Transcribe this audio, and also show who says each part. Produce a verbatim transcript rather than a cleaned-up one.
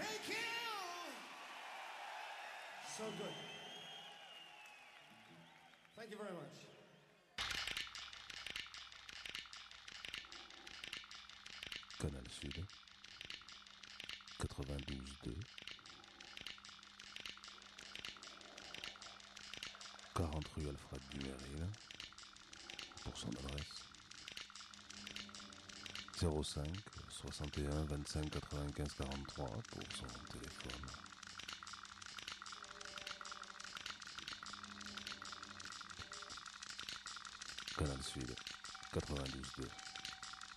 Speaker 1: Thank you. So good. Thank you very much.
Speaker 2: Canal Sud, quatre-vingt-douze deux, quarante rue Alfred Dumeril, pour son adresse zéro cinq soixante et un vingt-cinq quatre-vingt-quinze quarante-trois pour son téléphone. Canal Sud, quatre-vingt-douze deux.